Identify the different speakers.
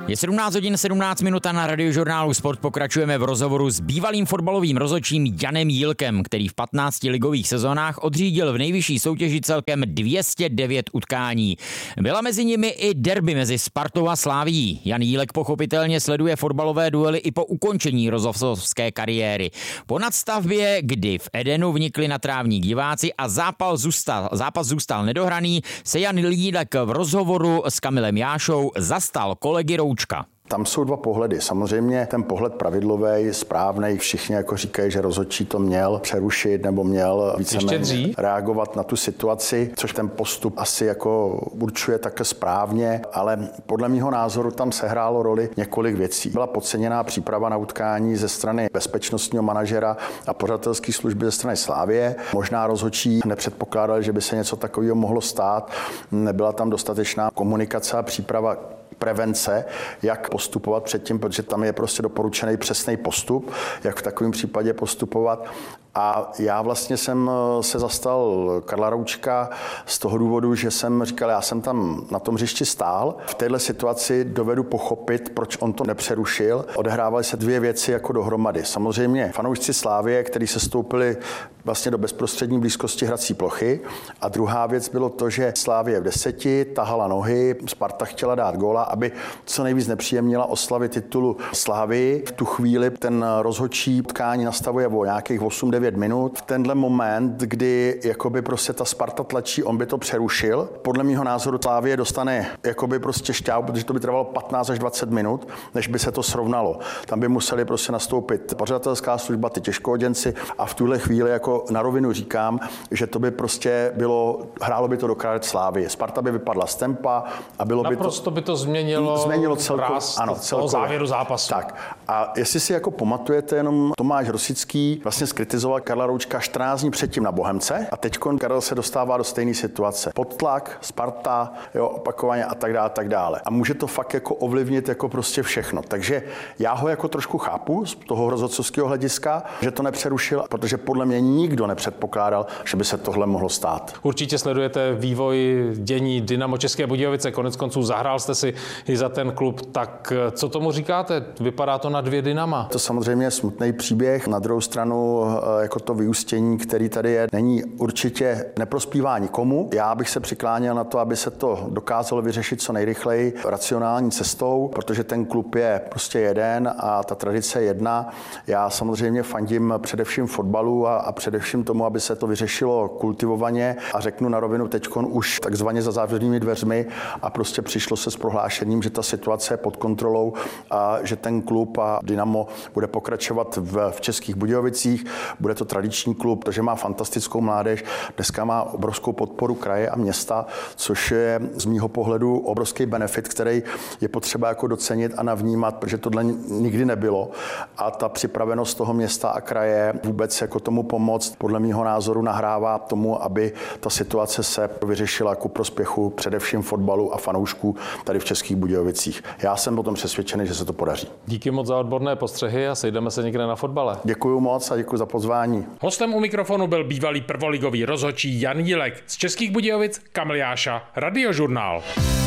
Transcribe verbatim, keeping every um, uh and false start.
Speaker 1: Je sedmnáct hodin sedmnáct minut a na Radiožurnálu Sport pokračujeme v rozhovoru s bývalým fotbalovým rozhodčím Janem Jílkem, který v patnácti ligových sezónách odřídil v nejvyšší soutěži celkem dvě stě devět utkání. Byla mezi nimi i derby mezi Spartou a Slavií. Jan Jílek pochopitelně sleduje fotbalové duely i po ukončení rozhodcovské kariéry. Po nadstavbě, kdy v Edenu vnikli na trávník diváci a zápas zůstal, zápas zůstal nedohraný, se Jan Jílek v rozhovoru s Kamilem Jášou zastal kolegy Roučka.
Speaker 2: Tam jsou dva pohledy. Samozřejmě ten pohled pravidlový, správnej, všichni jako říkají, že rozhodčí to měl přerušit nebo měl víceméně reagovat na tu situaci, což ten postup asi jako určuje také správně, ale podle mého názoru tam sehrálo roli několik věcí. Byla podceněná příprava na utkání ze strany bezpečnostního manažera a pořadatelské služby ze strany Slavie. Možná rozhodčí nepředpokládali, že by se něco takového mohlo stát. Nebyla tam dostatečná komunikace a příprava prevence, jak postupovat předtím, protože tam je prostě doporučený přesný postup, jak v takovém případě postupovat. A já vlastně jsem se zastal Karla Roučka z toho důvodu, že jsem říkal, já jsem tam na tom hřišti stál. V téhle situaci dovedu pochopit, proč on to nepřerušil. Odehrávaly se dvě věci jako dohromady. Samozřejmě fanoušci Slávie, kteří se stoupili vlastně do bezprostřední blízkosti hrací plochy. A druhá věc bylo to, že Slávie v deseti tahala nohy, Sparta chtěla dát góla, aby co nejvíc nepříjemnila oslavy titulu Slávii. V tu chvíli ten rozhodčí utkání nastavuje o nějakých osm devět minut. V tenhle moment, kdy jakoby prostě ta Sparta tlačí, on by to přerušil. Podle mého názoru Slávie dostane jakoby prostě šťávu, protože to by trvalo patnáct až dvacet minut, než by se to srovnalo. Tam by museli prostě nastoupit pořadatelská služba, ty těžkooděnci a v tuhle chvíli jako na rovinu říkám, že to by prostě bylo, hrálo by to do kraje Slávie. Sparta by vypadla z tempa a bylo by to...
Speaker 3: Naprosto by to změnilo,
Speaker 2: změnilo celko, ano,
Speaker 3: celkově závěru zápasu.
Speaker 2: Tak. A jestli si jako pamatujete, jenom Tomáš Rosický vlastně skritizoval Karla Roučka čtrnáct dní předtím na Bohemce a teď Karel se dostává do stejné situace. Podtlak, Sparta, jo, opakovaně a tak dále, tak dále. A může to fakt jako ovlivnit jako prostě všechno. Takže já ho jako trošku chápu z toho rozhodcovského hlediska, že to nepřerušil, protože podle mě nikdo nepředpokládal, že by se tohle mohlo stát.
Speaker 3: Určitě sledujete vývoj dění Dynamo České Budějovice, konec konců zahrál jste si i za ten klub, tak co tomu říkáte? Vypadá to na dvě Dynama.
Speaker 2: To samozřejmě je smutný příběh. Na druhou stranu jako to vyústění, který tady je, není určitě neprospívá nikomu. Já bych se přikláněl na to, aby se to dokázalo vyřešit co nejrychleji racionální cestou, protože ten klub je prostě jeden a ta tradice je jedna. Já samozřejmě fandím především fotbalu a, a především tomu, aby se to vyřešilo kultivovaně a řeknu na rovinu teďkon už takzvaně za zavřenými dveřmi a prostě přišlo se s prohlášením, že ta situace je pod kontrolou a že ten klub a Dynamo bude pokračovat v, v Českých Budějovicích. Bude to tradiční klub, protože má fantastickou mládež. Dneska má obrovskou podporu kraje a města, což je z mýho pohledu obrovský benefit, který je potřeba jako docenit a navnímat, protože tohle nikdy nebylo. A ta připravenost toho města a kraje vůbec jako tomu pomoct, podle mýho názoru nahrává tomu, aby ta situace se vyřešila ku prospěchu především fotbalu a fanoušků tady v Českých Budějovicích. Já jsem o tom přesvědčený, že se to podaří.
Speaker 3: Díky moc za odborné postřehy a sejdeme se někde na fotbale.
Speaker 2: Děkuju moc a děkuji za pozvání.
Speaker 3: Hostem u mikrofonu byl bývalý prvoligový rozhodčí Jan Jílek. Z Českých Budějovic Kamil Jáša, Radiožurnál.